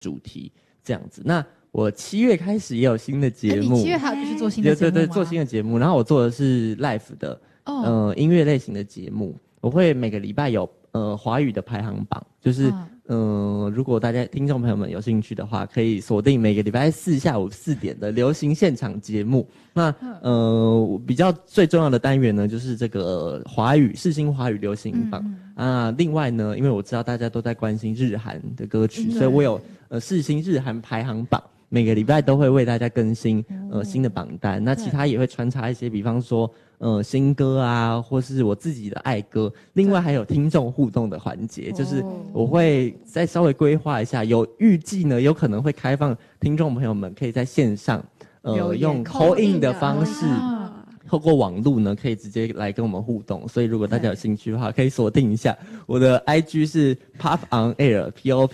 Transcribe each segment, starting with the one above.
主题这样子。那我7月开始也有新的节目， 你7月还有继续做新的节目吗？ 对，做新的节目。然后我做的是 live 的音乐类型的节目，我会每个礼拜有华语的排行榜，就是如果大家听众朋友们有兴趣的话，可以锁定每个礼拜4下午4点的流行现场节目。那比较最重要的单元呢，就是这个世新华语流行榜另外呢，因为我知道大家都在关心日韩的歌曲，所以我有世新日韩排行榜。每个礼拜都会为大家更新新的榜单，那其他也会穿插一些，比方说新歌啊，或是我自己的爱歌。另外还有听众互动的环节，就是我会再稍微规划一下，有预计呢，有可能会开放听众朋友们可以在线上用 call in 的方式。透过网路呢，可以直接来跟我们互动，所以如果大家有兴趣的话，可以锁定一下我的 IG 是 Pop On Air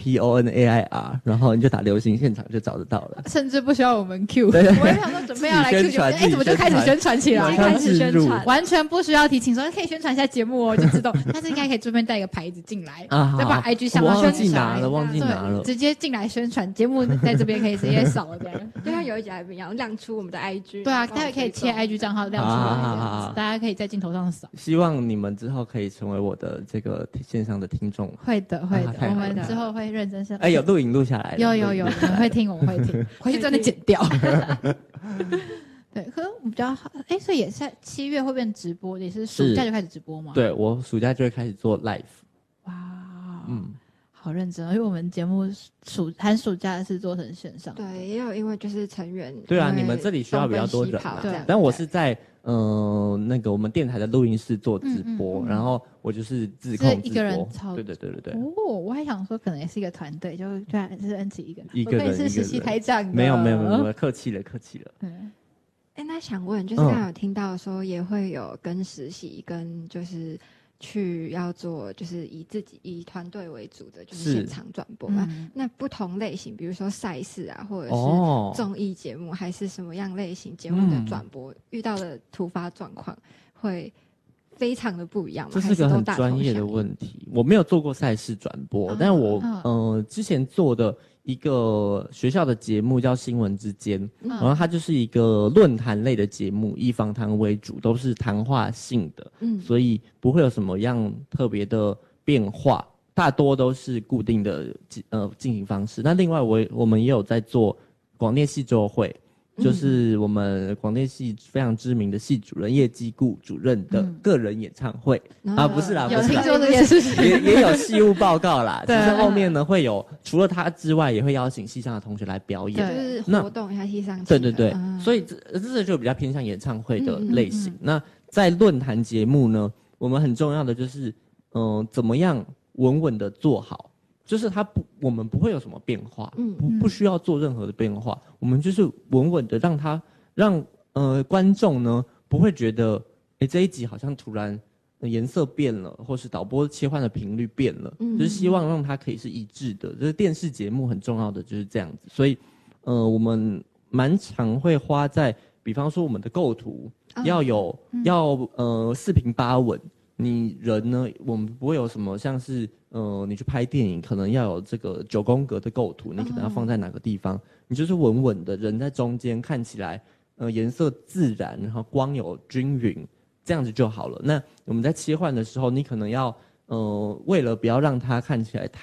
POPONAIR， 然后你就打流行现场就找得到了， 甚至不需要我们 Q。 对， 我也想说准备要来 Q， 怎么就开始宣传起来？ 开始宣传， 完全不需要提醒说可以宣传一下节目就自动。但是应该可以顺便带一个牌子进来，再把 IG 想到宣传， 忘记拿了， 直接进来宣传节目，在这边可以直接扫这样。 就像有一集还不一样，亮出我们的 IG。 对啊，待会可以切 IG 账号亮出来，大家可以在镜头上扫。 希望你们之后可以成为我的这个线上的听众。 会的，我们之后会认真上。 有录影录下来。 有，我们会听，回去真的剪掉。对，可是我比较好，所以也是7月会变直播，也是暑假就开始直播吗？ 对，我暑假就会开始做 live。 哇，好认真，因为我们节目寒暑假是做成线上。 对，也有因为就是成员。 对啊，你们这里需要比较多人嘛。但我是在那个我们电台的录音室做直播，然后我就是自控直播， 一个人操。 对。 我还想说可能也是一个团队，就居然是恩琪一个人。 一个人是实习台长的。 没有，客气了。 那想问，就是刚刚有听到说也会有跟实习跟就是去要做，就是以团队为主的，就是现场转播嘛。那不同类型，比如说赛事啊，或者是综艺节目，还是什么样类型节目的转播，遇到的突发状况会非常的不一样吗？ 这是个很专业的问题。我没有做过赛事转播，但我之前做的一个学校的节目叫新闻之间，然后它就是一个论坛类的节目，以访谈为主，都是谈话性的，所以不会有什么样特别的变化，大多都是固定的进行方式。那另外我们也有在做广电系周会。就是我们广电系非常知名的系主任叶基固主任的个人演唱会不是啦， 有听说这件事情， 也有系务报告啦。只是后面呢会有除了他之外，也会邀请系上的同学来表演， 就是活动一下系上。 对，所以这就比较偏向演唱会的类型。那在论坛节目呢，我们很重要的就是怎么样稳稳的做好。就是我们不会有什么变化，不需要做任何的变化，我们就是稳稳的让观众呢不会觉得，这一集好像突然颜色变了，或是导播切换的频率变了，就是希望让它可以是一致的。就是电视节目很重要的就是这样子，所以我们蛮常会花在，比方说我们的构图要四平八稳。你人呢？我们不会有什么像是你去拍电影，可能要有这个9宫格的构图，你可能要放在哪个地方？你就是稳稳的人在中间，看起来颜色自然，然后光有均匀，这样子就好了。那我们在切换的时候，你可能要为了不要让它看起来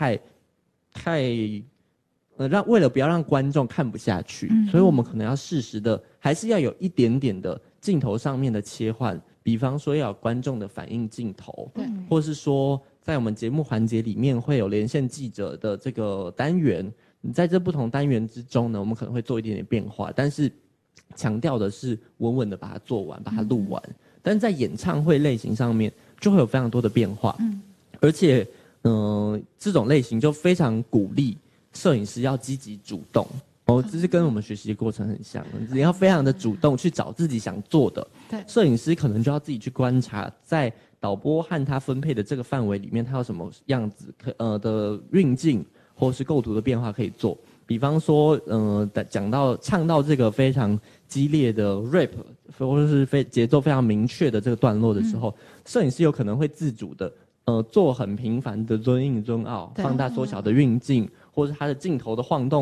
为了不要让观众看不下去，所以我们可能要适时的，还是要有一点点的镜头上面的切换。比方说要有观众的反应镜头，或是说在我们节目环节里面会有连线记者的这个单元，你在这不同单元之中呢，我们可能会做一点点变化，但是强调的是稳稳的把它做完，把它录完。但是在演唱会类型上面就会有非常多的变化，而且这种类型就非常鼓励摄影师要积极主动。这是跟我们学习的过程很像，你要非常的主动去找自己想做的。对，摄影师可能就要自己去观察，在导播和他分配的这个范围里面，他有什么样子的运镜或是构图的变化可以做。比方说，唱到这个非常激烈的 rap， 或者是节奏非常明确的这个段落的时候，摄影师有可能会自主的做很频繁的 zoom in zoom out 放大缩小的运镜。 或者它的镜头的晃动